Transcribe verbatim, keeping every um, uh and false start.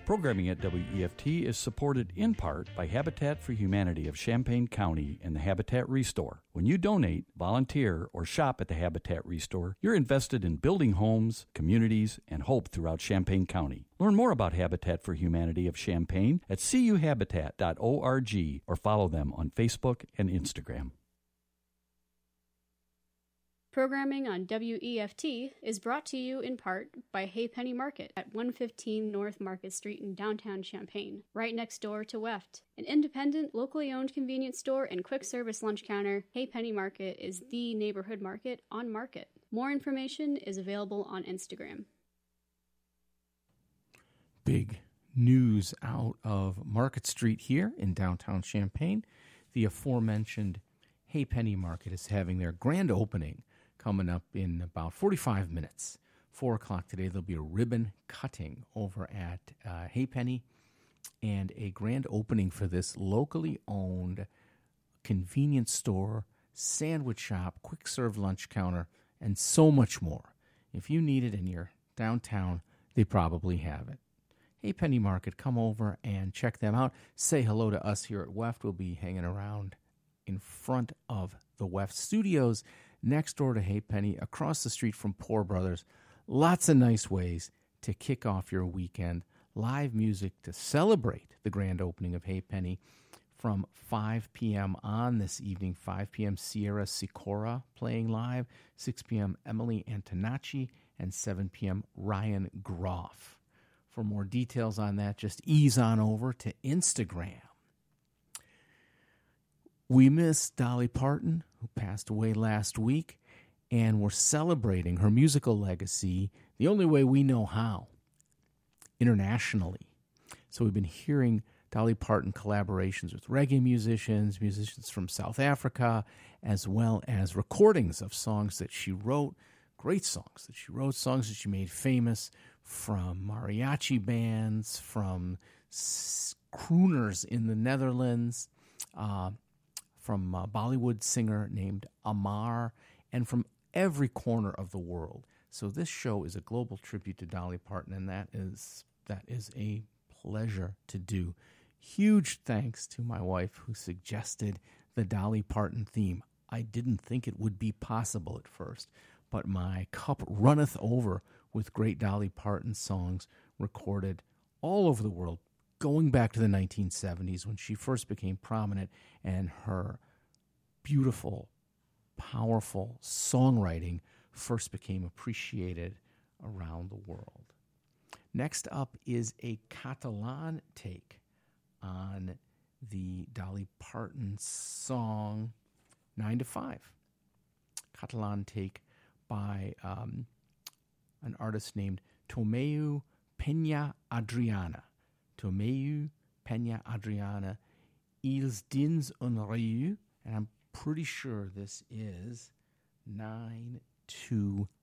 Programming at W E F T is supported in part by Habitat for Humanity of Champaign County and the Habitat Restore. When you donate, volunteer, or shop at the Habitat Restore, you're invested in building homes, communities, and hope throughout Champaign County. Learn more about Habitat for Humanity of Champaign at c u habitat dot org or follow them on Facebook and Instagram. Programming on W E F T is brought to you in part by Haypenny Market at one fifteen North Market Street in downtown Champaign, right next door to W E F T. An independent, locally owned convenience store and quick service lunch counter, Haypenny Market is the neighborhood market on Market. More information is available on Instagram. Big news out of Market Street here in downtown Champaign. The aforementioned Haypenny Market is having their grand opening coming up in about forty-five minutes. four o'clock today, there'll be a ribbon cutting over at uh, Haypenny and a grand opening for this locally owned convenience store, sandwich shop, quick serve lunch counter, and so much more. If you need it in your downtown, they probably have it. Haypenny Market, come over and check them out. Say hello to us here at W E F T. We'll be hanging around in front of the W E F T studios next door to Haypenny, across the street from Poor Brothers. Lots of nice ways to kick off your weekend. Live music to celebrate the grand opening of Haypenny from five p.m. on this evening. five p.m. Sierra Sicora playing live, six p.m. Emily Antonacci, and seven p.m. Ryan Groff. For more details on that, just ease on over to Instagram. We miss Dolly Parton, who passed away last week, and we're celebrating her musical legacy the only way we know how, internationally. So we've been hearing Dolly Parton collaborations with reggae musicians, musicians from South Africa, as well as recordings of songs that she wrote, great songs that she wrote, songs that she made famous from mariachi bands, from crooners in the Netherlands, uh, from a Bollywood singer named Amar, and from every corner of the world. So this show is a global tribute to Dolly Parton, and that is that is a pleasure to do. Huge thanks to my wife who suggested the Dolly Parton theme. I didn't think it would be possible at first, but my cup runneth over with great Dolly Parton songs recorded all over the world, going back to the nineteen seventies when she first became prominent and her beautiful, powerful songwriting first became appreciated around the world. Next up is a Catalan take on the Dolly Parton song nine to five. Catalan take by um, an artist named Tomeu Peña Adriana. Tomeu Peña Adriana, Ils dins un riu, and I'm pretty sure this is nine to